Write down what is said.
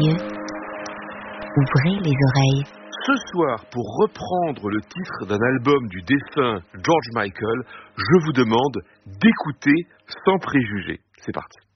yeux, ouvrez les oreilles. Ce soir, pour reprendre le titre d'un album du défunt George Michael, je vous demande d'écouter sans préjugés. C'est parti.